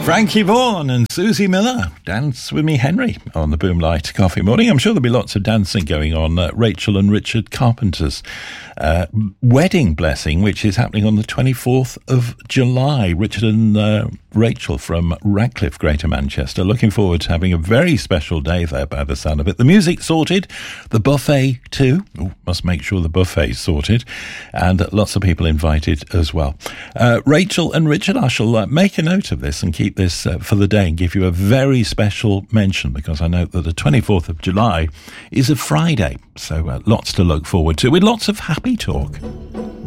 Frankie Vaughan and Susie Miller, Dance With Me Henry on the Boomlight Coffee Morning. I'm sure there'll be lots of dancing going on. Rachel and Richard Carpenter's wedding blessing, which is happening on the 24th of July. Richard and Rachel from Radcliffe, Greater Manchester. Looking forward to having a very special day there by the sound of it. The music sorted, the buffet too. Ooh, must make sure the buffet's sorted. And lots of people invited as well. Rachel and Richard, I shall make a note of this and keep this for the day and give you a very special mention, because I know that the 24th of July is a Friday. So lots to look forward to with lots of happy talk.